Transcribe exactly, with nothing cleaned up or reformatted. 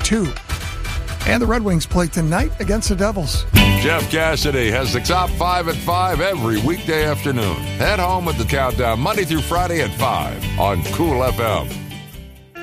two. And the Red Wings play tonight against the Devils. Jeff Cassidy has the top five at five every weekday afternoon. Head home with the countdown Monday through Friday at five on Cool F M.